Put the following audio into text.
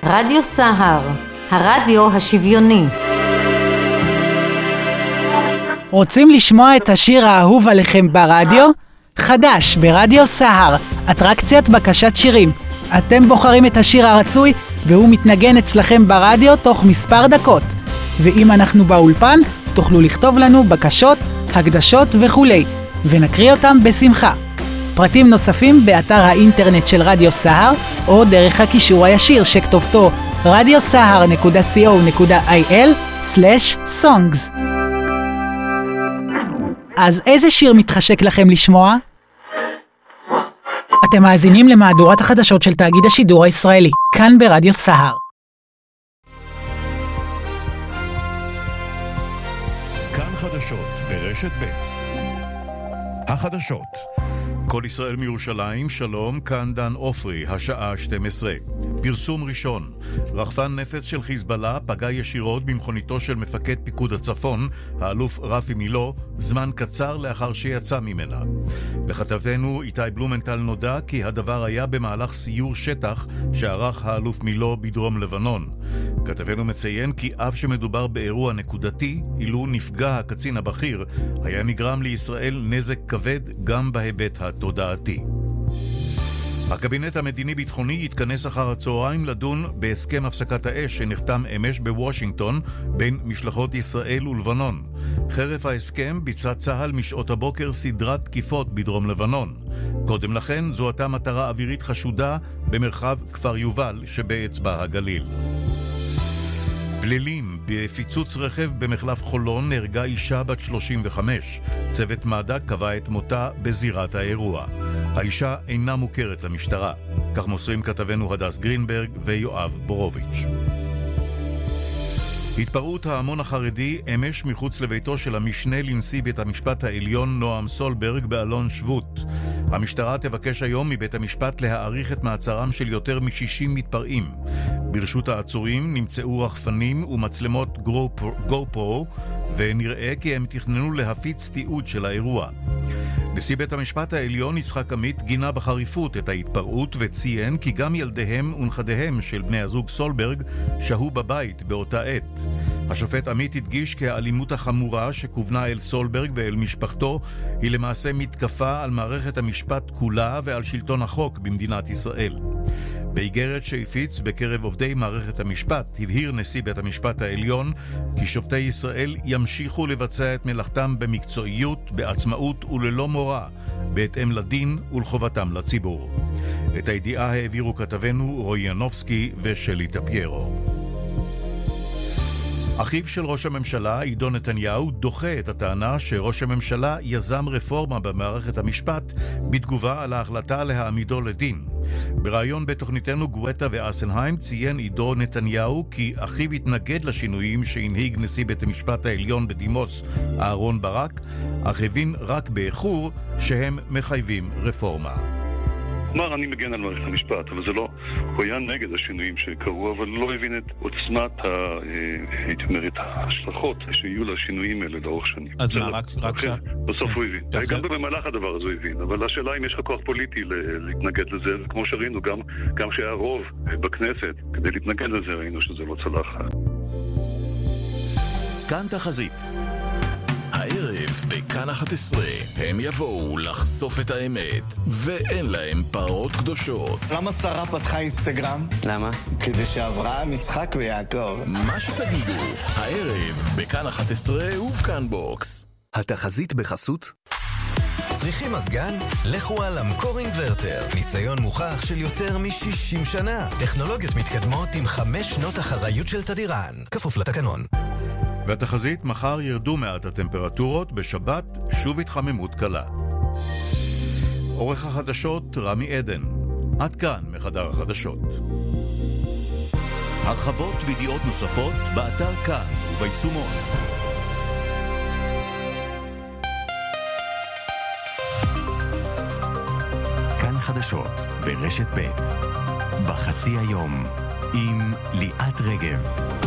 רדיו סהר, הרדיו השוויוני. רוצים לשמוע את השיר האהוב עליכם ברדיו? חדש ברדיו סהר, אטרקציית בקשת שירים. אתם בוחרים את השיר הרצוי והוא מתנגן אצלכם ברדיו תוך מספר דקות. ואם אנחנו באולפן, תוכלו לכתוב לנו בקשות, הקדשות וכולי, ונקריא אותם בשמחה. פרטים נוספים באתר האינטרנט של רדיו סהר, או דרך הקישור הישיר שכתובתו radiosahar.co.il/songs. אז איזה שיר מתחשק לכם לשמוע? אתם מאזינים למהדורת החדשות של תאגיד השידור הישראלי, כאן ברדיו סהר. כאן חדשות ברשת ב'. החדשות. כל ישראל מירושלים, שלום, כאן דן אופרי, השעה 12. פרסום ראשון. רחפן נפץ של חיזבאללה פגע ישירות במכוניתו של מפקד פיקוד הצפון, האלוף רפי מילו, זמן קצר לאחר שיצא ממנה. לכתבנו איתי בלומנטל נודע כי הדבר היה במהלך סיור שטח שערך האלוף מילו בדרום לבנון. כתבנו מציין כי אף שמדובר באירוע נקודתי, אילו נפגע הקצין הבכיר, היה נגרם לישראל נזק כבד גם בהיבט התודעתי. הקבינט המדיני-ביטחוני יתכנס אחר הצהריים לדון בהסכם הפסקת האש שנחתם אמש בוושינגטון בין משלחות ישראל ולבנון. חרף ההסכם ביצע צה"ל משעות הבוקר סדרת תקיפות בדרום לבנון. קודם לכן זו הייתה מטרה אווירית חשודה במרחב כפר יובל שבאצבע הגליל. פלילים, בפיצוץ רכב במחלף חולון נהרגה אישה בת 35. צוות מד"א קבע את מותה בזירת האירוע. האישה אינה מוכרת למשטרה. כך מוסרים כתבנו הדס גרינברג ויואב בורוביץ'. התפרעות ההמון החרדי אמש מחוץ לביתו של המשנה לנשיא בית המשפט העליון נועם סולברג באלון שבות. המשטרה תבקש היום מבית המשפט להאריך את מעצרם של יותר מ-60 מתפרעים. ברשות העצורים נמצאו רחפנים ומצלמות גו-פרו, ונראה כי הם תכננו להפיץ תיעוד של האירוע. נשיא בית המשפט העליון יצחק עמית גינה בחריפות את ההתפרעות וציין כי גם ילדיהם ונכדיהם של בני הזוג סולברג שהו בבית באותה עת. השופט עמית הדגיש כי האלימות החמורה שכוונה אל סולברג ואל משפחתו היא למעשה מתקפה על מערכת המשפט כולה ועל שלטון החוק במדינת ישראל. באיגרת שהפיץ בקרב עובדי מערכת המשפט, הבהיר נשיא בית המשפט העליון כי שופטי ישראל ימשיכו לבצע את מלאכתם במקצועיות, בעצמאות וללא מורא, בהתאם לדין ולחובתם לציבור. את הידיעה העבירו כתבנו רועי ינובסקי ושלי טפיירו. אחיו של ראש הממשלה, עידו נתניהו, דוחה את הטענה שראש הממשלה יזם רפורמה במערכת המשפט בתגובה על ההחלטה להעמידו לדין. בראיון בתוכניתנו גואטה ואסנהיים ציין עידו נתניהו כי אחיו התנגד לשינויים שהנהיג נשיא בית המשפט העליון בדימוס אהרון ברק, אך הבין רק באיחור שהם מחייבים רפורמה. אמר, אני מגן על מערכת המשפט, אבל זה לא, הוא היה נגד השינויים שקרו, אבל לא הבין את עוצמת, הייתי אומר, את ההשלכות שיהיו לשינויים האלה לאורך שנים. אז מה, רק בסוף הוא הבין. גם במהלך הדבר הזה הוא הבין, אבל השאלה אם יש לך כוח פוליטי להתנגד לזה, וכמו שראינו, גם שהיה רוב בכנסת, כדי להתנגד לזה, ראינו שזה לא צלח. כאן תחזית. הערב בכאן 11 הם יבואו לחשוף את האמת ואין להם פרות קדושות. למה שרה פתחה אינסטגרם? למה? כדי שאברהם, יצחק ויעקב. מה שתגידו, הערב בכאן 11 ובכאן בוקס. התחזית בחסות צריכים מזגן? לכו על המקור אינברטר. ניסיון מוכח של יותר מ-60 שנה. טכנולוגיות מתקדמות עם 5 שנות אחריות של תדירן. כפוף לתקנון. והתחזית, מחר ירדו מעט הטמפרטורות, בשבת שוב התחממות קלה. עורך החדשות רמי עדן. עד כאן מחדר החדשות. הרחבות וידיעות נוספות באתר כאן וביישומון. כאן חדשות ברשת ב' בחצי היום עם ליאת רגב.